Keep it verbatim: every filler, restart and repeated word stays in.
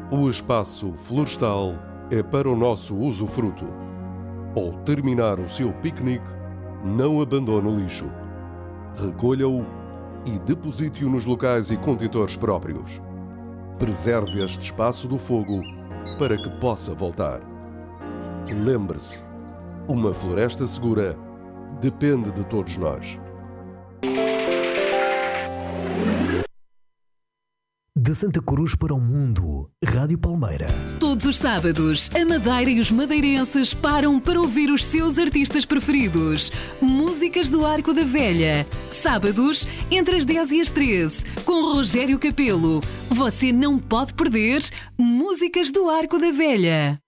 O espaço florestal é para o nosso usufruto. Ao terminar o seu piquenique, não abandone o lixo. Recolha-o e deposite-o nos locais e contentores próprios. Preserve este espaço do fogo para que possa voltar. Lembre-se, uma floresta segura depende de todos nós. De Santa Cruz para o mundo, Rádio Palmeira. Todos os sábados, a Madeira e os madeirenses param para ouvir os seus artistas preferidos. Músicas do Arco da Velha. Sábados, entre as dez e as treze, com Rogério Capelo. Você não pode perder Músicas do Arco da Velha.